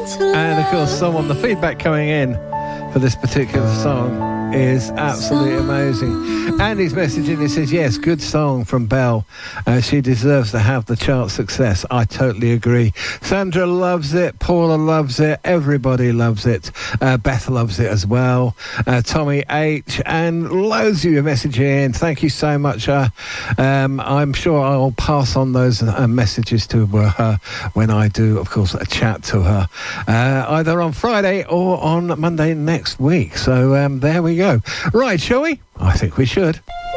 And of course, the feedback coming in for this particular song is absolutely amazing. Andy's messaging, he says, yes, good song from Belle. She deserves to have the chart success. I totally agree. Sandra loves it. Paula loves it. Everybody loves it. Beth loves it as well. Tommy H. And loads of you messaging in. Thank you so much. I'm sure I'll pass on those messages to her when I do, of course, a chat to her. Either on Friday or on Monday next week. So there we go. Right, shall we? I think we should.